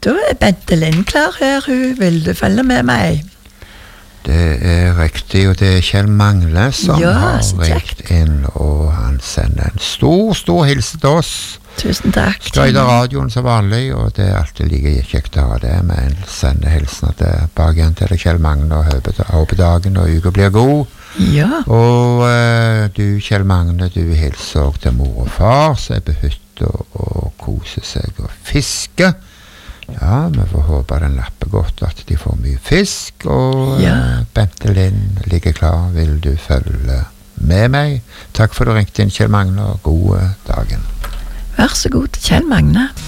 Da Bente Lind klar her, hun vil du følge med meg. Det riktig, og det Kjell Magne som har ringt inn, og han sender en stor hilsen til oss. Tusen takk. Skal i radioen som vanlig, og det alltid like kjekt å ha det, men sender hilsener tilbake igjen til deg, Kjell Magne, og håper dagen og uka blir god. Ja. Og du, Kjell Magne, du hilser også til mor og far, som på hytta og koser seg og fisker. Ja, vi får håpe den lapper godt at de får mye fisk, og Bente Lind ligger klar, vil du følge med meg? Takk for at du ringte inn, Kjell Magne, og god dagen. Vær så god, Kjell Magne.